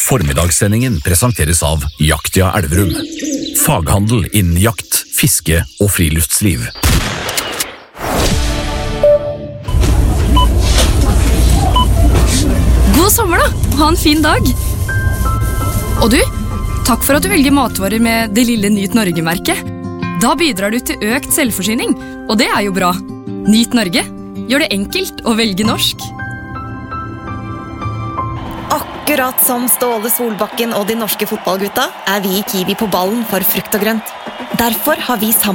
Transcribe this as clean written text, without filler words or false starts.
Formiddagssendingen presenteres av Jaktia Elverum. Faghandel innen jakt, fiske og friluftsliv. God sommer da, ha en fin dag. Og du, takk for at du velger matvarer med det lille Nyt Norge-merket. Da bidrar du til økt selvforsyning, og det jo bra. Nyt Norge, gjør det enkelt å velge norsk. Akkurat som Ståle Solbakken og de norske fotballgutta vi i Kiwi på ballen for frukt og grønt. Derfor har vi sammen